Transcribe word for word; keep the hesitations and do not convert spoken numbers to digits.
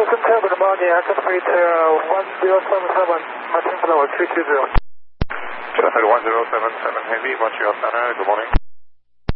Center, good morning. Access rate uh, one zero seven seven, Martin Flower three two zero. Traffic one zero seven seven Heavy, Montreal Center, good morning.